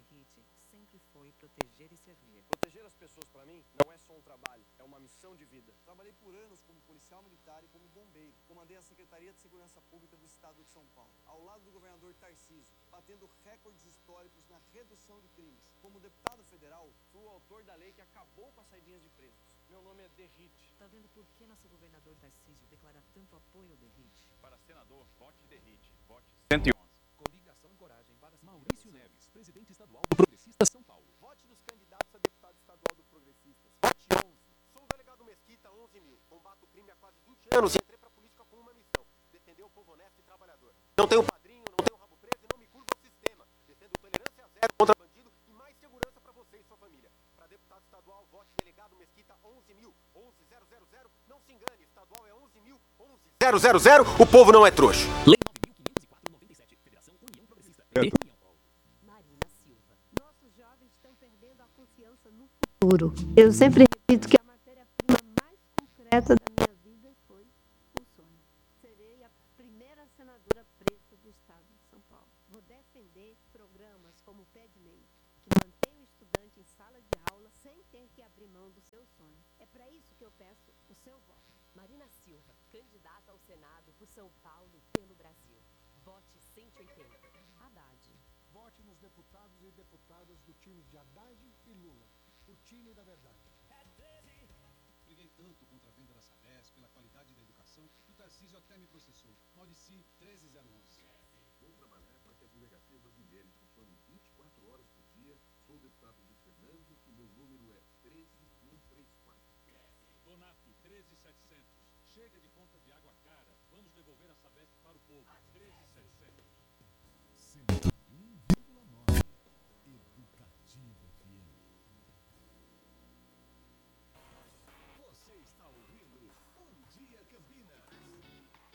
Derrite sempre foi proteger e servir. Proteger as pessoas, para mim, não é só um trabalho, é uma missão de vida. Trabalhei por anos como policial militar e como bombeiro. Comandei a Secretaria de Segurança Pública do Estado de São Paulo, ao lado do governador Tarcísio, batendo recordes históricos na redução de crimes. Como deputado federal, Fui o autor da lei que acabou com as saidinhas de presos. Meu nome é Derrite. Tá vendo por que nosso governador Tarcísio declara tanto apoio ao Derrite? Para senador, vote Derrite. Vote 111. Coligação Coragem para Maurício Neves, presidente estadual do Progressista São Paulo. Vote nos candidatos a deputado estadual do Progressistas. Vote 11. Sou o delegado Mesquita, 11.000. Combato o crime há quase 20 anos e entrei pra política com uma missão: defender o povo honesto e trabalhador. Não tenho padrinho, não tenho rabo preso e não me curvo ao sistema. Defendo tolerância zero contra bandido e mais segurança pra você e sua família. Para deputado estadual, vote delegado Mesquita, 11.000. 11.000. Não se engane, estadual é 11.000. 11.000. O povo não é trouxa. Lei 9.504/97, Federação União Progressista. Marina Silva. Nossos jovens estão perdendo a confiança no futuro. Eu sempre repito que a matéria-prima mais concreta da minha vida foi o sonho. Serei a primeira senadora preta do estado de São Paulo. Vou defender programas como o PED-MEI, que mantém o estudante em sala de aula sem ter que abrir mão do seu sonho. É para isso que eu peço o seu voto. Marina Silva, candidata ao Senado por São Paulo e pelo Brasil. Vote 180. Haddad. Vote nos deputados e deputadas do time de Haddad e Lula, o time da verdade. Briguei tanto contra a venda da Sabesp, pela qualidade da educação, que o Tarcísio até me processou. Maurici 13011. Vou trabalhar para que as delegacias brasileiras funcionem 24 horas por dia. Sou deputado de Fernando e meu número é 13134. Donato 13700. Chega de conta de água cara. Vamos devolver a Sabesp para o povo. 13700.